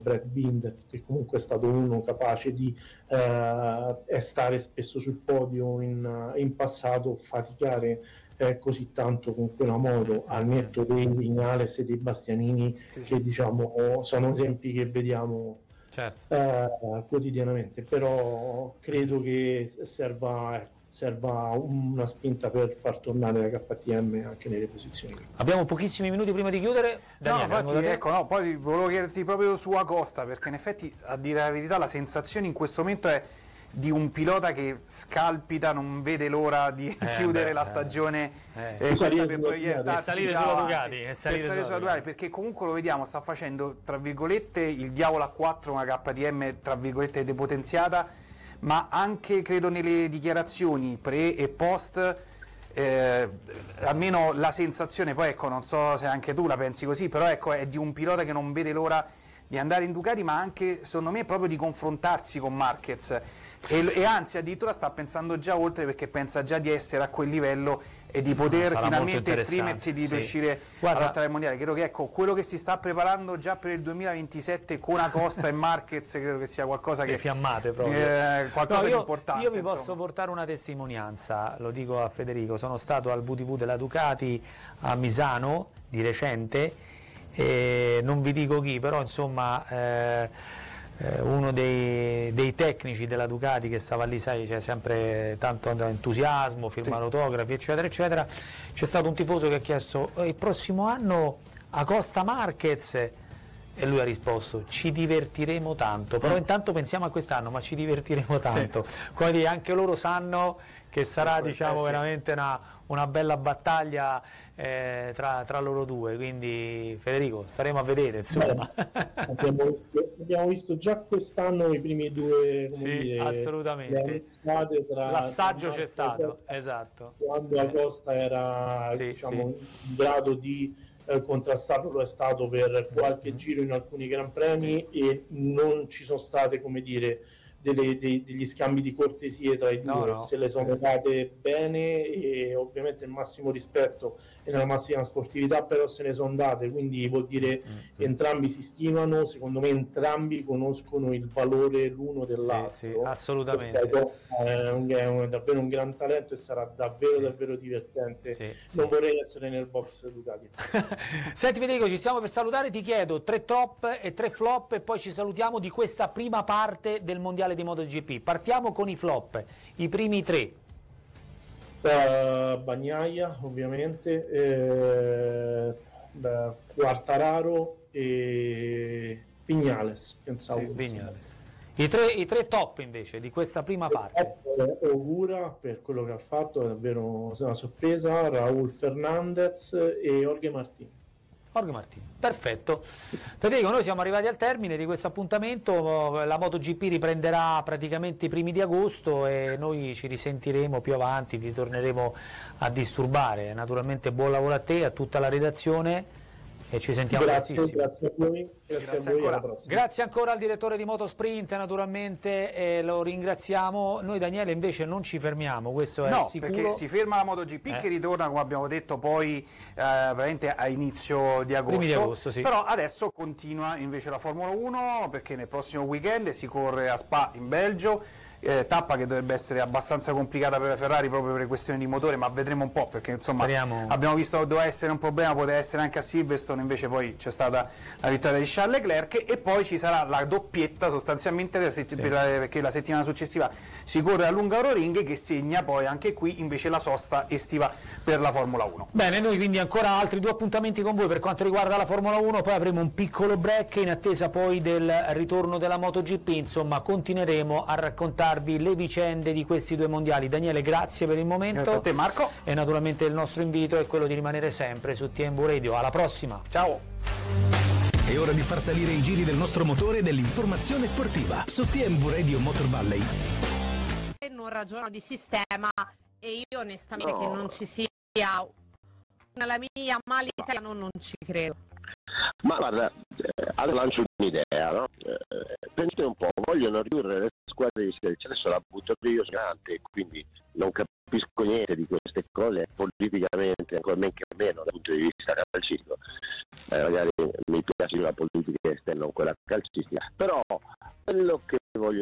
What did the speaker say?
Brad Binder, che comunque è stato uno capace di stare spesso sul podio in passato, faticare così tanto con quella moto, al netto dei Viñales e dei Bastianini, che diciamo sono esempi che vediamo quotidianamente, però credo che serva una spinta per far tornare la KTM anche nelle posizioni. Abbiamo pochissimi minuti prima di chiudere. Daniele, poi volevo chiederti proprio su Acosta, perché in effetti, a dire la verità, la sensazione in questo momento è di un pilota che scalpita, non vede l'ora di chiudere la stagione questa per proiettarsi salire sulla Ducati, perché comunque lo vediamo, sta facendo tra virgolette il diavolo a 4, una KTM tra virgolette depotenziata, ma anche credo nelle dichiarazioni pre e post, almeno la sensazione, poi ecco, non so se anche tu la pensi così, però ecco, è di un pilota che non vede l'ora di andare in Ducati, ma anche secondo me proprio di confrontarsi con Marquez, e anzi addirittura sta pensando già oltre, perché pensa già di essere a quel livello e di poter finalmente esprimersi, di riuscire a lottare il mondiale. Credo che ecco, quello che si sta preparando già per il 2027 con Acosta e Marquez credo che sia qualcosa che fiammate proprio, qualcosa di importante. Io vi posso portare una testimonianza, lo dico a Federico, sono stato al VTV della Ducati a Misano di recente, non vi dico chi, però insomma uno dei tecnici della Ducati che stava lì, sai, c'è sempre tanto entusiasmo, firmare autografi eccetera eccetera, c'è stato un tifoso che ha chiesto il prossimo anno Acosta Marquez, e lui ha risposto ci divertiremo tanto, però intanto pensiamo a quest'anno, ma ci divertiremo tanto, quindi anche loro sanno che sarà veramente una bella battaglia tra loro due, quindi Federico staremo a vedere, insomma. Abbiamo visto già quest'anno i primi due, assolutamente, l'assaggio c'è stato, esatto, quando Acosta era in grado di contrastarlo, lo è stato per qualche giro in alcuni Gran Premi, e non ci sono state, come dire, degli scambi di cortesie tra i due, se le sono date bene, e ovviamente il massimo rispetto e nella massima sportività, però se ne sono date, quindi vuol dire entrambi si stimano, secondo me entrambi conoscono il valore l'uno dell'altro. Assolutamente, è davvero un gran talento e sarà davvero divertente. Non vorrei essere nel box Ducati. Senti Federico, ci stiamo per salutare, ti chiedo 3 top e 3 flop e poi ci salutiamo di questa prima parte del mondiale di MotoGP. Partiamo con i flop, i primi 3. Bagnaia ovviamente, Quartararo e Viñales, pensavo. Viñales. I tre top invece di questa prima parte. Ogura, per quello che ha fatto, è davvero una sorpresa. Raúl Fernández e Jorge Martín. Perfetto. Federico, noi siamo arrivati al termine di questo appuntamento, la MotoGP riprenderà praticamente i primi di agosto e noi ci risentiremo più avanti, ti torneremo a disturbare. Naturalmente buon lavoro a te e a tutta la redazione e ci sentiamo prestissimo. Grazie a voi, grazie ancora al direttore di Motosprint, naturalmente lo ringraziamo. Noi Daniele invece non ci fermiamo, questo è sicuro. Perché si ferma la MotoGP che ritorna, come abbiamo detto, poi veramente a inizio di agosto, primi di agosto, però adesso continua invece la Formula 1, perché nel prossimo weekend si corre a Spa in Belgio, tappa che dovrebbe essere abbastanza complicata per la Ferrari proprio per questioni di motore, ma vedremo un po', perché insomma abbiamo visto che doveva essere un problema, poteva essere anche a Silverstone, invece poi c'è stata la vittoria di Charles Leclerc, e poi ci sarà la doppietta sostanzialmente perché la settimana successiva si corre a Hungaroring, che segna poi anche qui invece la sosta estiva per la Formula 1. Bene, noi quindi ancora altri 2 appuntamenti con voi per quanto riguarda la Formula 1, poi avremo un piccolo break in attesa poi del ritorno della MotoGP, insomma continueremo a raccontarvi le vicende di questi 2 mondiali. Daniele, grazie per il momento. Grazie a te Marco. E naturalmente il nostro invito è quello di rimanere sempre su TMV Radio. Alla prossima. Ciao. È ora di far salire i giri del nostro motore e dell'informazione sportiva su TMV Radio Motor Valley. Non ragiono di sistema e io onestamente che non ci sia nella mia male italiano non ci credo. Ma guarda, adesso lancio un'idea, no? Pensate un po', vogliono ridurre le squadre di selezione, adesso la butto io gigante, quindi non capisco capisco niente di queste cose politicamente, ancora men che meno dal punto di vista calcistico. Magari mi piace la politica esterna o quella calcistica, però quello che voglio